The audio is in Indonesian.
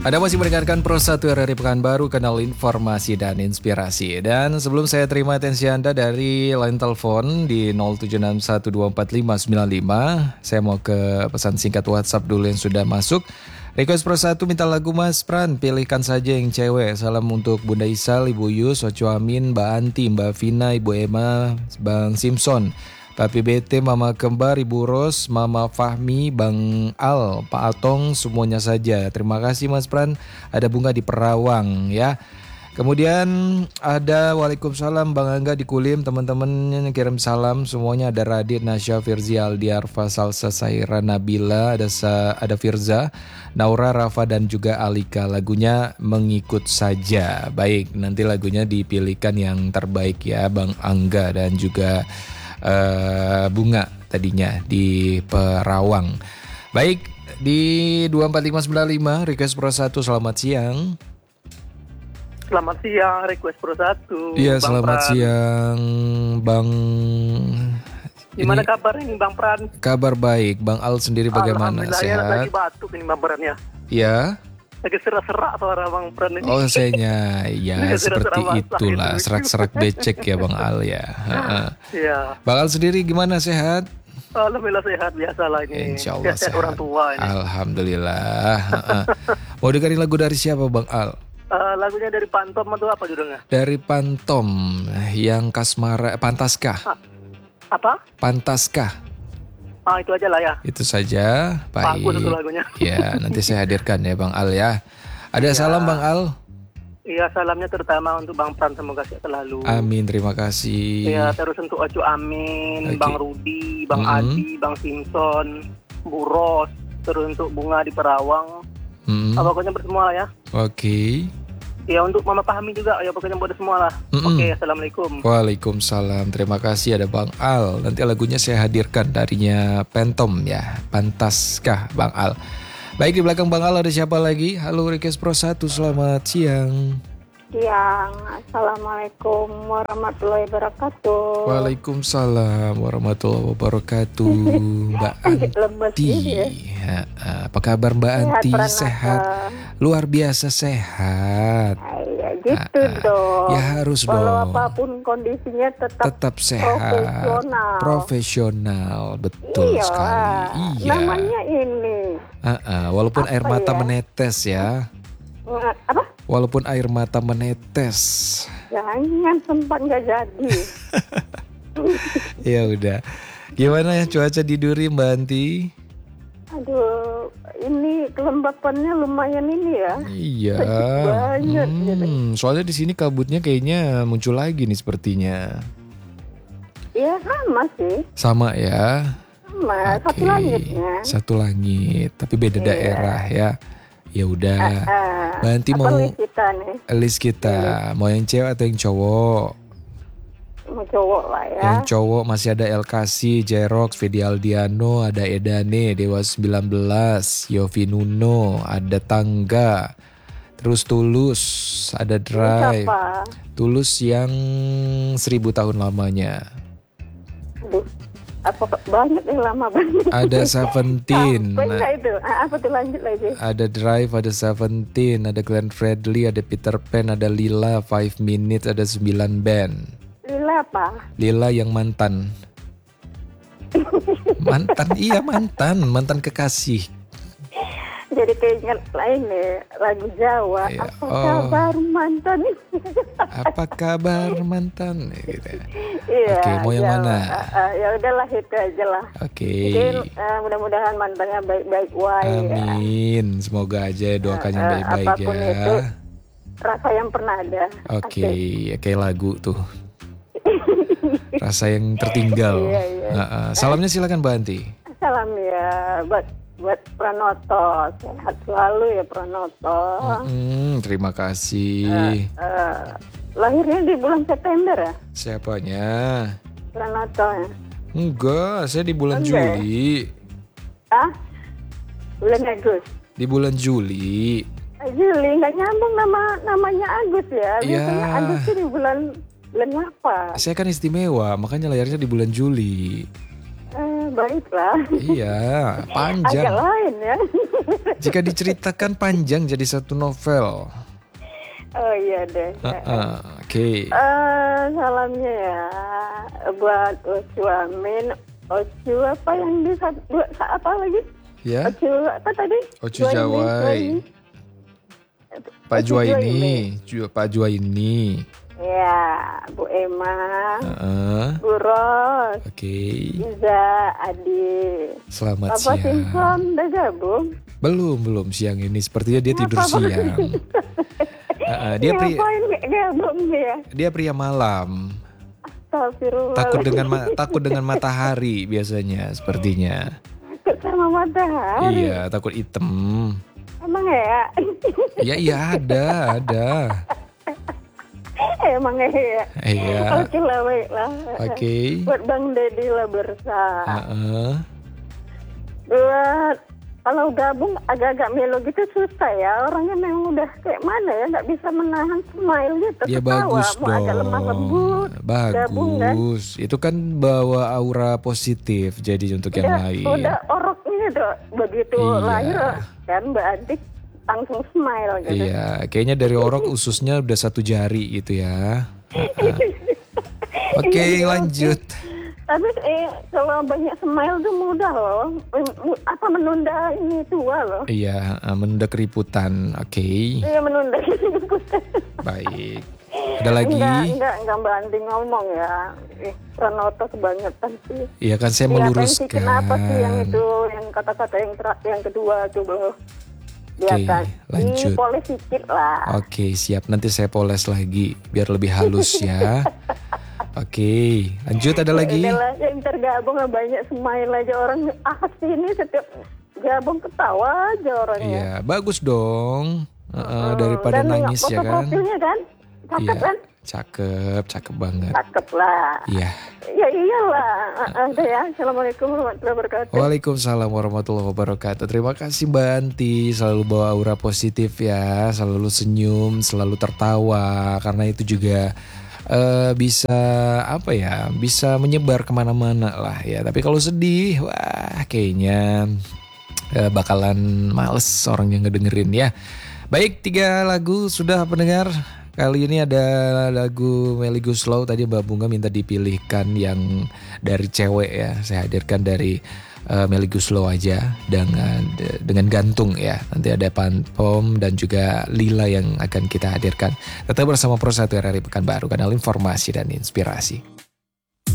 Anda masih mendengarkan Pro 1 RRI Pekanbaru, kanal informasi dan inspirasi. Dan sebelum saya terima atensi Anda dari line telepon di 0761245595, saya mau ke pesan singkat WhatsApp dulu yang sudah masuk. Request Pro 1 minta lagu Mas Pran, pilihkan saja yang cewek. Salam untuk Bunda Isal, Ibu Yus, Oco Amin, Mbak Anti, Mbak Vina, Ibu Emma, Bang Simpson, Papi BT, Mama Kembar, Ibu Ros, Mama Fahmi, Bang Al, Pak Atong, semuanya saja. Terima kasih Mas Pran. Ada bunga di Perawang ya. Kemudian ada Waalaikumsalam Bang Angga di Kulim, teman-teman kirim salam semuanya. Ada Radit, Nasya, Firzi, Aldi, Arfa, Salsa, Saira, Nabila, ada Firza, Naura, Rafa dan juga Alika. Lagunya Mengikut Saja. Baik, nanti lagunya dipilihkan yang terbaik ya Bang Angga dan juga Bunga tadinya di Perawang. Baik, di 24595 request Pro 1, selamat siang. Selamat siang, request Pro 1. Iya, selamat siang Bang. Gimana kabarnya nih Bang Pran? Kabar baik. Bang Al sendiri bagaimana? Alhamdulillah, Sehat? ya, lagi batuk ini Bang Pran ya. Ya. Lagi serak-serak suara Bang Pran ini. Oh, sayanya ya seperti itulah, serak-serak becek ya Bang Al ya. Iya. Bang Al sendiri gimana, sehat? Alhamdulillah sehat, biasa lah ini. Insya Allah sehat. sehat. Orang tua ini. Alhamdulillah. Mau dengerin lagu dari siapa Bang Al? Lagunya dari Pantom atau apa judulnya? Dari Pantom yang Kasmara, Pantaskah? Apa? Pantaskah? Itu aja lah ya. Itu saja. Baik. Bagus itu lagunya. Ya, nanti saya hadirkan ya Bang Al ya. Ada salam Bang Al? Iya, salamnya terutama untuk Bang Pran, semoga sehat selalu. Amin, terima kasih. Iya, terus untuk Ocu Amin, Okay. Bang Rudi, Bang Adi, Bang Simpson, Bu Ros, terus untuk Bunga di Perawang. Pokoknya bersemua lah ya. Oke. Ya, untuk Mama Fahmi juga, ya pokoknya buat semua lah. Oke, assalamualaikum. Waalaikumsalam, terima kasih ada Bang Al. Nanti lagunya saya hadirkan darinya Pantom ya. Pantaskah Bang Al? Baik, di belakang Bang Al ada siapa lagi? Halo request Pro 1, selamat siang. Siang, assalamualaikum warahmatullahi wabarakatuh. Waalaikumsalam warahmatullahi wabarakatuh. Mbak Anti, apa kabar Mbak Anti? Sehat, luar biasa sehat. Ya gitu dong. Ya harus Walau dong. apapun kondisinya tetap sehat, profesional, betul iya, sekali. Iya. Namanya ini. Walaupun Apa air mata ya? menetes ya. Apa? Walaupun air mata menetes. Jangan, sempat nggak jadi. Ya udah. Gimana ya cuaca di Duri Mbak Anti? Aduh, ini kelembapannya lumayan ini ya. Iya. Banyak gitu. Soalnya di sini kabutnya kayaknya muncul lagi nih sepertinya. Iya, sama sih. Sama ya. Sama, satu Oke. langitnya. Satu langit, tapi beda daerah ya. Ya udah. Mbak Anti Apa mau list kita nih? list kita, mau yang cewek atau yang cowok? Mau cowok lah ya. Yang cowok masih ada El Kasi, Jerox, Fedi Aldiano, ada Edane, Dewa 19, Yofi Nuno, ada Tangga, terus Tulus, ada Drive. Siapa? Tulus yang 1000 tahun lamanya. Aduh, apa banyak yang lama banget. Ada Seventeen. Sampai itu. Apa tuh, lanjut lagi. Ada Drive, ada Seventeen, ada Glenn Fredly, ada Peter Pan, ada Lila, 5 Minutes, ada 9 band. Lila apa? Lila yang mantan. Mantan kekasih. Jadi keinget lain nih, lagu Jawa. Iya. Apa kabar mantan? Apa kabar mantan? Gitu. Iya. Oke, mau yang Jawa. mana? Ya udahlah, itu aja lah. Oke. Mungkin mudah-mudahan mantannya baik-baik wae. Amin. Semoga aja doakan yang baik-baik apapun ya. itu, rasa yang pernah ada. Oke, ya kayak lagu tuh. Rasa yang tertinggal. Iya. Salamnya silakan Mbak Anti. Salam ya buat Pranoto, sehat selalu ya Pranoto. Terima kasih. Lahirnya di bulan September ya Siapanya? Pranoto ya? Enggak, saya di bulan Juli. Bulan Agustus. Di bulan Juli. Juli, nggak nyambung namanya Agus ya. Biasanya Iya. Agus itu di bulan apa? Saya kan istimewa, makanya lahirnya di bulan Juli. baiklah. Iya, Agak panjang. lain ya. Jika diceritakan panjang jadi satu novel. Oh iya deh. Oke. Salamnya ya buat Ocu Amin. Ocu apa yang di apa lagi? Ya. Ocu apa tadi? Ocu Jawai. Pak Juwaini. Pak Juwaini. Ya, Bu Emma. Bu Ros. Oke. Iza, Adi. Selamat Papa siang. Simpson udah gabung? Belum siang ini. Sepertinya dia tidur siang. Dia pria malam. Takut dengan matahari biasanya sepertinya. Takut sama matahari. Iya, takut hitam. Emang ya? Iya ada. Emang ya? Iya. Oke lah, baiklah. Oke. Buat Bang Deddy lah bersama. Buat kalau gabung agak-agak melo gitu susah ya. Orangnya memang udah kayak mana ya, nggak bisa menahan smile gitu. Ya ketawa. bagus Mau dong. agak lemah lembut. Gabung, kan? Itu kan bawa aura positif jadi untuk yang lain. Udah oroknya tuh begitu lahir kan Mbak Antik langsung smile gitu. Iya, kayaknya dari orok ususnya udah 1 jari gitu ya. Oke, lanjut. Tapi kalau banyak smile tuh mudah loh. Menunda ini tua loh. Iya, menunda keriputan. Oke. Iya, menunda keriputan. Baik. Ada lagi? Enggak Mbak Andi ngomong ya. Pranoto kebangetan sih. Iya kan saya meluruskan. Kenapa sih yang itu, yang kata-kata yang kedua tuh loh. Oke, lanjut. Poles sedikit lah. Oke, siap. Nanti saya poles lagi biar lebih halus ya. Oke, lanjut ada lagi. Yang tergabung banyak smile aja orang asli ini setiap gabung ketawa aja orangnya. Iya, bagus dong. Daripada nangis ya kan. Profilnya kan, cakep kan? Cakep banget. Cakep lah. Iya. Ya iyalah. Udah ya. Assalamualaikum warahmatullahi wabarakatuh. Waalaikumsalam warahmatullahi wabarakatuh. Terima kasih Mbak Anti, selalu bawa aura positif ya, selalu senyum, selalu tertawa, karena itu juga bisa bisa menyebar kemana-mana lah ya. Tapi kalau sedih, wah kayaknya bakalan males orang yang ngedengerin ya. Baik, 3 lagu sudah pendengar. Kali ini ada lagu Melly Goeslaw, tadi Mbak Bunga minta dipilihkan yang dari cewek ya. Saya hadirkan dari Melly Goeslaw aja dengan gantung ya. Nanti ada Panpom dan juga Lila yang akan kita hadirkan. Tetap bersama Pro 1 RRI Pekanbaru, kanal informasi dan inspirasi.